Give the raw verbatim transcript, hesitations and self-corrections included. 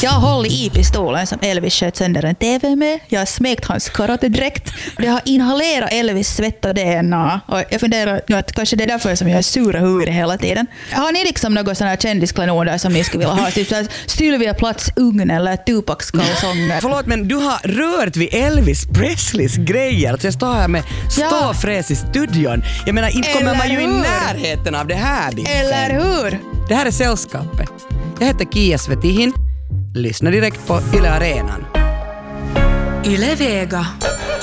Jag har hållit i pistolen som Elvis sköt sönder en T V med. Jag har smekt hans karatedräkt. Jag har inhalerat Elvis svett och D N A. Och jag funderar nu att kanske det är därför som jag är sura huvud hela tiden. Har ni liksom något sån här kändisklenoder som ni skulle vilja ha? Typ såhär Sylvia Platts ugn eller Tupacs kalsonger. Förlåt, men du har rört vid Elvis Presleys grejer. Alltså jag står här med ståfräs i studion. Jag menar, inte kommer man ju i närheten av det här. Eller hur? Det här är Sällskapet. Jag heter Kia Svetihin. Lyssna direkt på Yle Arenan. Yle Vega.